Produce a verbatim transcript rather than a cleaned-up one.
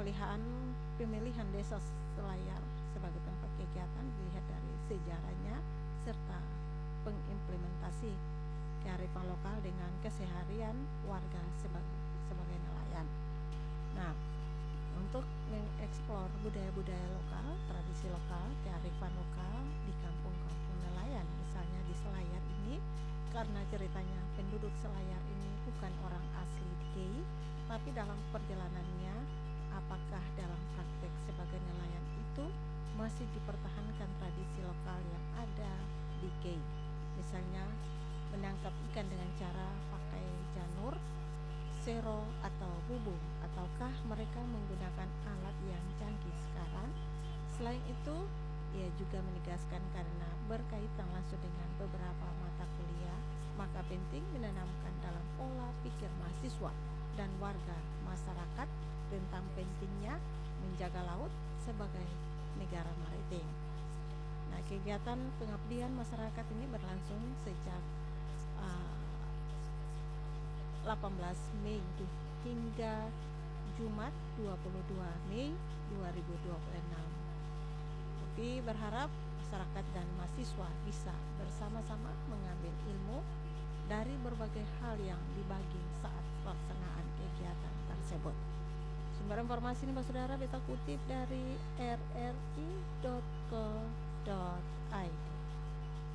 pemilihan pemilihan desa Selayar sebagai tempat kegiatan dilihat dari sejarahnya serta pengimplementasi kearifan lokal dengan keseharian warga sebagai sebagai nelayan. Nah, untuk mengeksplor budaya-budaya lokal, tradisi lokal, kearifan lokal di kampung-kampung nelayan, misalnya di Selayar ini, karena ceritanya penduduk Selayar ini bukan orang asli Kei, tapi dalam perjalanannya, apakah dalam praktek sebagai nelayan itu masih dipertahankan tradisi lokal yang ada di Kei, misalnya menangkap ikan dengan cara pakai janur, sero atau bubung, ataukah mereka menggunakan alat yang canggih sekarang. Selain itu, ia juga menegaskan karena berkaitan langsung dengan beberapa mata kuliah, maka penting menanamkan dalam pola pikir mahasiswa dan warga masyarakat tentang pentingnya menjaga laut sebagai negara maritim. Nah, kegiatan pengabdian masyarakat ini berlangsung sejak uh, delapan belas Mei hingga Jumat dua puluh dua Mei dua ribu dua puluh enam. Tapi berharap masyarakat dan mahasiswa bisa bersama-sama mengambil ilmu dari berbagai hal yang dibagi saat pelaksanaan kegiatan tersebut. Sumber informasi ini Saudara beta kutip dari r r i dot co dot i d.